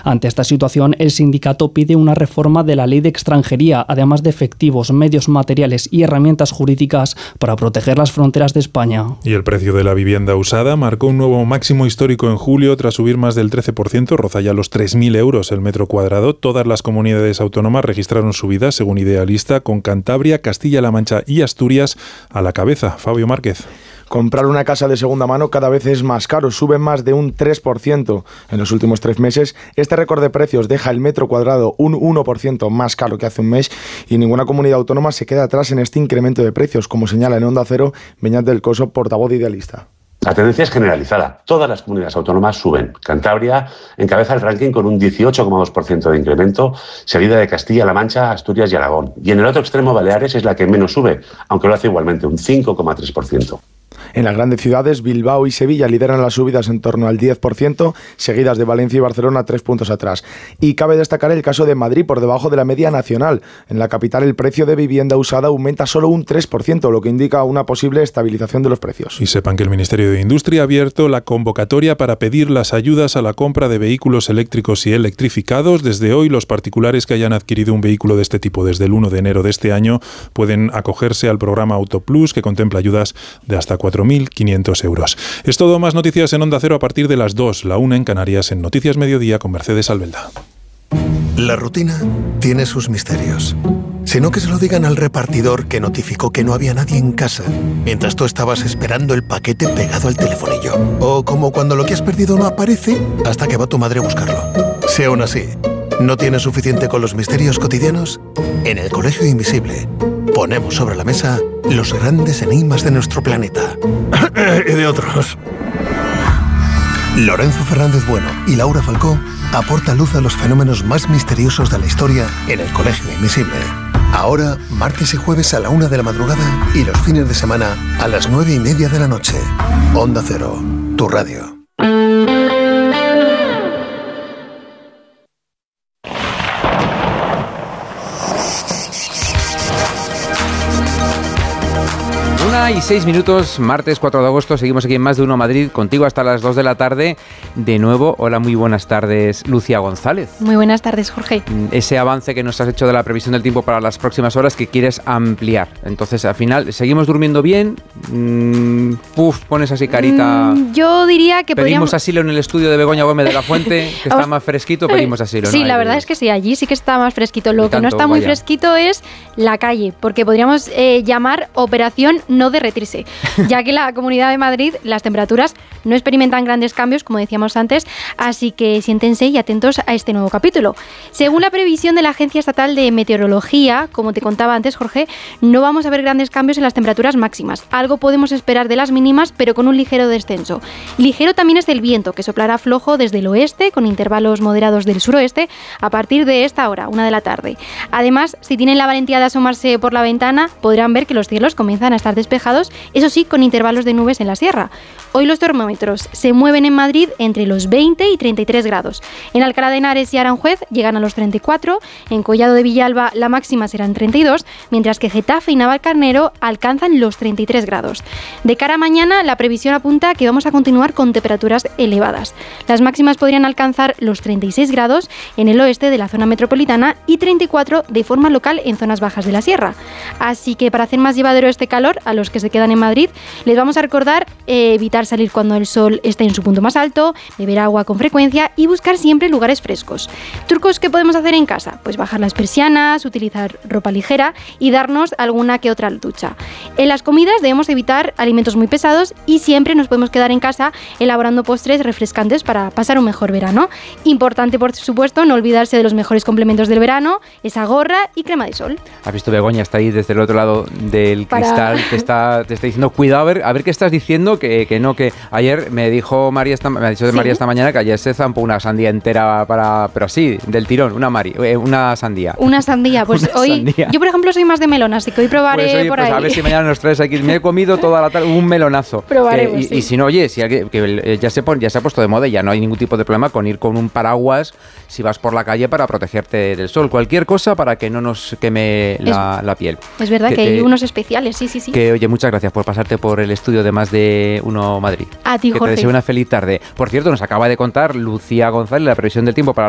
Ante esta situación, el sindicato pide una reforma de la ley de extranjería, además de efectivos, medios materiales y herramientas jurídicas para proteger las fronteras de España. Y el precio de la vivienda usada marcó un nuevo máximo histórico en julio tras subir más del 13%, roza ya los 3.000 euros el metro cuadrado. Todas las comunidades autónomas registraron subidas, según Idealista, con Cantabria, Castilla-La Mancha y Asturias a la cabeza. Fabio Márquez. Comprar una casa de segunda mano cada vez es más caro, sube más de un 3% en los últimos 3 meses. Este récord de precios deja el metro cuadrado un 1% más caro que hace un mes y ninguna comunidad autónoma se queda atrás en este incremento de precios, como señala en Onda Cero Beñat del Coso, portavoz de Idealista. La tendencia es generalizada. Todas las comunidades autónomas suben. Cantabria encabeza el ranking con un 18,2% de incremento, seguida de Castilla-La Mancha, Asturias y Aragón. Y en el otro extremo, Baleares es la que menos sube, aunque lo hace igualmente, un 5,3%. En las grandes ciudades, Bilbao y Sevilla lideran las subidas en torno al 10%, seguidas de Valencia y Barcelona 3 puntos atrás. Y cabe destacar el caso de Madrid, por debajo de la media nacional. En la capital el precio de vivienda usada aumenta solo un 3%, lo que indica una posible estabilización de los precios. Y sepan que el Ministerio de Industria ha abierto la convocatoria para pedir las ayudas a la compra de vehículos eléctricos y electrificados. Desde hoy, los particulares que hayan adquirido un vehículo de este tipo desde el 1 de enero de este año pueden acogerse al programa Autoplus, que contempla ayudas de hasta 4.500 euros. Es todo. Más noticias en Onda Cero a partir de las 2, la 1 en Canarias, en Noticias Mediodía con Mercedes Albelda. La rutina tiene sus misterios. Sino que se lo digan al repartidor que notificó que no había nadie en casa mientras tú estabas esperando el paquete pegado al telefonillo. O como cuando lo que has perdido no aparece hasta que va tu madre a buscarlo. Si aún así no tienes suficiente con los misterios cotidianos, en el Colegio Invisible ponemos sobre la mesa los grandes enigmas de nuestro planeta. Y de otros. Lorenzo Fernández Bueno y Laura Falcó aportan luz a los fenómenos más misteriosos de la historia en el Colegio Invisible. Ahora, martes y jueves a la 1 de la madrugada y los fines de semana a las 9:30 de la noche. Onda Cero, tu radio. Y 6 minutos, martes 4 de agosto, seguimos aquí en Más de Uno Madrid, contigo hasta las 2 de la tarde. De nuevo, hola, muy buenas tardes, Lucía González. Muy buenas tardes, Jorge. Ese avance que nos has hecho de la previsión del tiempo para las próximas horas que quieres ampliar. Entonces, al final, ¿seguimos durmiendo bien? Pones así carita. Yo diría que pedimos asilo en el estudio de Begoña Gómez de la Fuente, que está más fresquito, pedimos asilo. Sí, ¿no? La verdad es que sí, allí sí que está más fresquito. Lo que no está muy fresquito es la calle, porque podríamos llamar operación no derretirse, ya que en la Comunidad de Madrid las temperaturas no experimentan grandes cambios, como decíamos antes, así que siéntense y atentos a este nuevo capítulo. Según la previsión de la Agencia Estatal de Meteorología, como te contaba antes, Jorge, no vamos a ver grandes cambios en las temperaturas máximas. Algo podemos esperar de las mínimas, pero con un ligero descenso. Ligero también es el viento, que soplará flojo desde el oeste, con intervalos moderados del suroeste, a partir de esta hora, 1 de la tarde. Además, si tienen la valentía de asomarse por la ventana, podrán ver que los cielos comienzan a estar despejados, eso sí, con intervalos de nubes en la sierra. Hoy los termómetros se mueven en Madrid entre los 20 y 33 grados. En Alcalá de Henares y Aranjuez llegan a los 34, en Collado de Villalba la máxima serán 32, mientras que Getafe y Navalcarnero alcanzan los 33 grados. De cara a mañana, la previsión apunta que vamos a continuar con temperaturas elevadas. Las máximas podrían alcanzar los 36 grados en el oeste de la zona metropolitana y 34 de forma local en zonas bajas de la sierra. Así que para hacer más llevadero este calor, a los que se quedan en Madrid, les vamos a recordar evitar salir cuando el sol esté en su punto más alto, beber agua con frecuencia y buscar siempre lugares frescos. ¿Trucos que podemos hacer en casa? Pues bajar las persianas, utilizar ropa ligera y darnos alguna que otra ducha. En las comidas debemos evitar alimentos muy pesados y siempre nos podemos quedar en casa elaborando postres refrescantes para pasar un mejor verano. Importante, por supuesto, no olvidarse de los mejores complementos del verano, esa gorra y crema de sol. ¿Has visto? Begoña está ahí desde el otro lado del cristal, te está diciendo, cuidado, a ver qué estás diciendo, que no, que ayer me ha dicho María esta mañana que ayer se zampó una sandía entera pero así, del tirón, una sandía. Una sandía, pues una hoy, sandía. Yo por ejemplo soy más de melón, así que hoy probaré por ahí. A ver si mañana nos traes aquí, me he comido toda la tarde un melonazo. Probaremos, y si no, oye, si alguien, que ya se ha puesto de moda y ya no hay ningún tipo de problema con ir con un paraguas si vas por la calle para protegerte del sol, cualquier cosa para que no nos queme la piel. Es verdad que hay unos especiales, sí. Que oye, muchas gracias por pasarte por el estudio de Más de Uno Madrid. A ti, Jorge. Que te deseo una feliz tarde. Por cierto, nos acaba de contar Lucía González la previsión del tiempo para